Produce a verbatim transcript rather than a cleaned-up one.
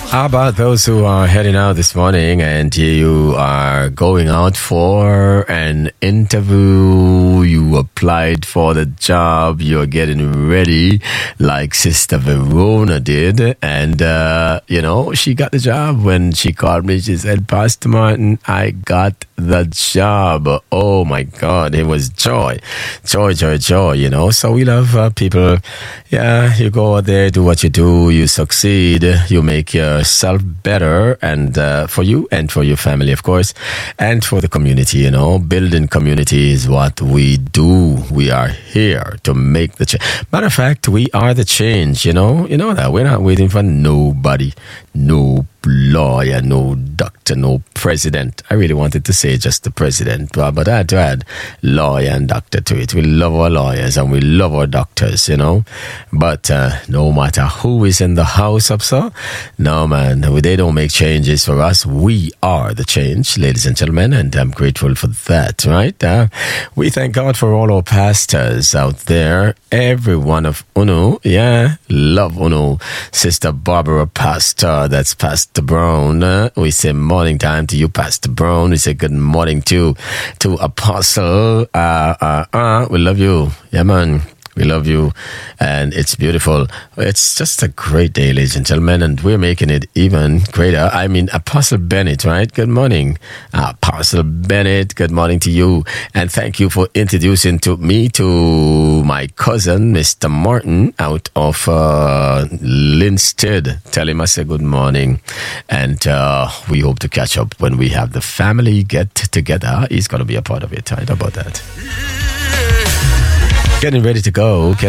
How about those who are heading out this morning and you are going out for an interview, you applied for the job, you're getting ready like Sister Verona did, and, uh, you know, she got the job. When she called me, she said, Pastor Martin, I got the job. Oh my God, it was joy. Joy, joy, joy, you know. So we love uh, people. Yeah, you go out there, do what you do, you succeed, you make yourself better, and uh, for you and for your family, of course, and for the community, you know. Building community is what we do. We are here to make the change. Matter of fact, we are the change, you know. You know that. We're not waiting for nobody, no lawyer, no doctor, no president. I really wanted to say just the president, but, but I had to add lawyer and doctor to it. We love our lawyers and we love our doctors, you know. But uh, no matter who is in the house up, so no man, they don't make changes for us. We are the change, ladies and gentlemen, and I'm grateful for that, right? Uh, we thank God for all our pastors out there, every one of Uno. Yeah, love Uno. Sister Barbara Pastor, that's Pastor Brown. Uh, we say morning time to you, Pastor Brown. We say good morning to to Apostle. Uh, uh, uh, we love you. Yeah, man. We love you, and it's beautiful. It's just a great day, ladies and gentlemen, and we're making it even greater. I mean, Apostle Bennett, right? Good morning. Apostle Bennett, good morning to you, and thank you for introducing to me to my cousin, Mister Martin, out of uh, Linstead. Tell him I say good morning, and uh, we hope to catch up when we have the family get together. He's going to be a part of it. Right about that. Getting ready to go.